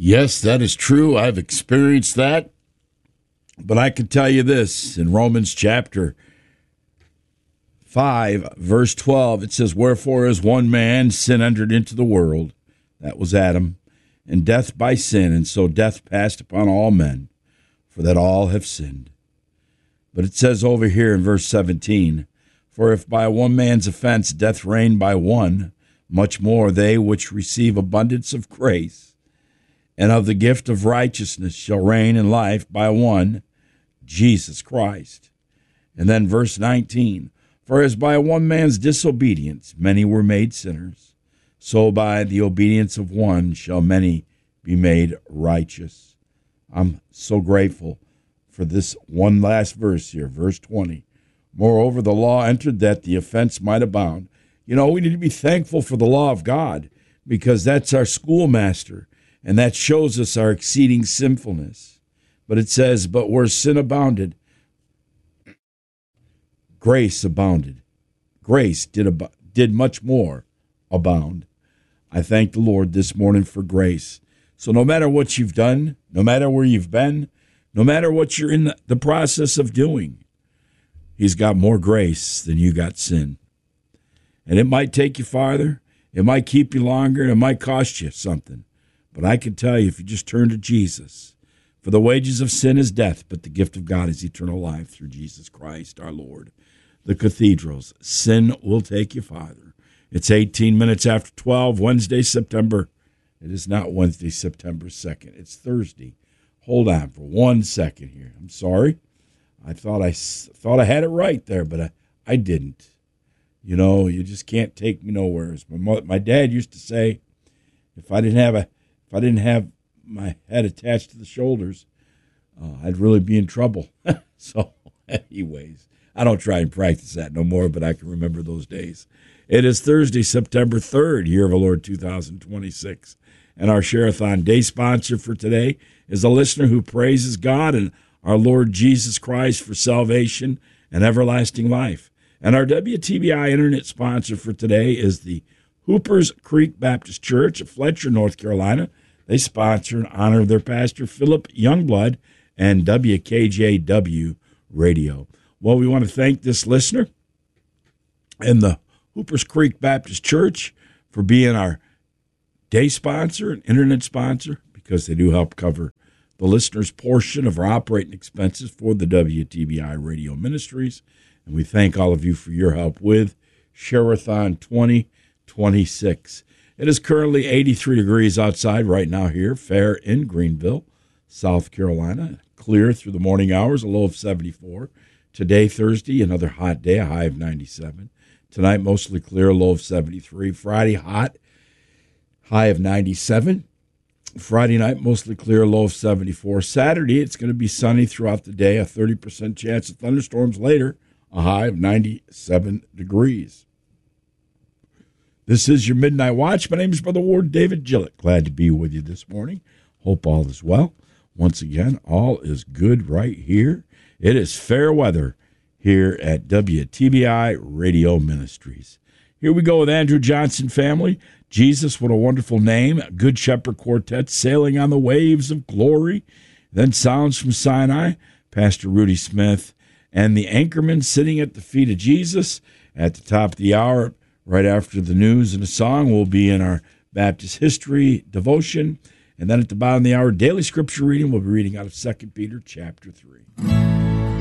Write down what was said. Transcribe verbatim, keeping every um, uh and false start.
Yes, that is true. I've experienced that. But I can tell you this, in Romans chapter five, verse twelve, it says, "Wherefore as one man sin entered into the world," that was Adam, "and death by sin, and so death passed upon all men, for that all have sinned." But it says over here in verse seventeen, "For if by one man's offense death reigned by one, much more they which receive abundance of grace and of the gift of righteousness shall reign in life by one, Jesus Christ." And then verse nineteen, "For as by one man's disobedience many were made sinners, so by the obedience of one shall many be made righteous." I'm so grateful for this one last verse here, verse twenty. "Moreover, the law entered that the offense might abound." You know, we need to be thankful for the law of God, because that's our schoolmaster, and that shows us our exceeding sinfulness. But it says, "But where sin abounded, grace abounded." Grace did ab- did much more abound. I thank the Lord this morning for grace. So no matter what you've done, no matter where you've been, no matter what you're in the, the process of doing, He's got more grace than you got sin. And it might take you farther, it might keep you longer, and it might cost you something. But I can tell you, if you just turn to Jesus, for the wages of sin is death, but the gift of God is eternal life through Jesus Christ our Lord. The cathedrals, sin will take you farther. It's eighteen minutes after twelve, Wednesday, September. It is not Wednesday, September second. It's Thursday. Hold on for one second here. I'm sorry. I thought I thought I had it right there, but I, I didn't. You know, you just can't take me nowhere. As my mother, my dad used to say, if I didn't have a if I didn't have my head attached to the shoulders, uh, I'd really be in trouble. So, anyways, I don't try and practice that no more, but I can remember those days. It is Thursday, September third, year of the Lord two thousand twenty-six. And our Share-a-thon day sponsor for today is a listener who praises God and our Lord Jesus Christ for salvation and everlasting life. And our W T B I internet sponsor for today is the Hoopers Creek Baptist Church of Fletcher, North Carolina. They sponsor in honor of their pastor, Philip Youngblood, and W K J W Radio. Well, we want to thank this listener and the Hoopers Creek Baptist Church for being our day sponsor and internet sponsor, because they do help cover the listener's portion of our operating expenses for the W T B I Radio Ministries. And we thank all of you for your help with Share-a-thon twenty twenty-six. It is currently eighty-three degrees outside right now here, fair in Greenville, South Carolina. Clear through the morning hours, a low of seventy-four. Today, Thursday, another hot day, a high of ninety-seven. Tonight, mostly clear, a low of seventy-three. Friday, hot, high of ninety-seven. Friday night, mostly clear, low of seventy-four. Saturday, it's going to be sunny throughout the day, a thirty percent chance of thunderstorms later, a high of ninety-seven degrees. This is your Midnight Watch. My name is Brother Ward David Gillett. Glad to be with you this morning. Hope all is well. Once again, all is good right here. It is fair weather here at W T B I Radio Ministries. Here we go with Andrew Johnson Family. Jesus, what a wonderful name. Good Shepherd Quartet, Sailing on the Waves of Glory. Then Sounds from Sinai, Pastor Rudy Smith, and the Anchorman sitting at the feet of Jesus. At the top of the hour, right after the news and the song, we'll be in our Baptist history devotion. And then at the bottom of the hour, daily scripture reading, we'll be reading out of Second Peter chapter three.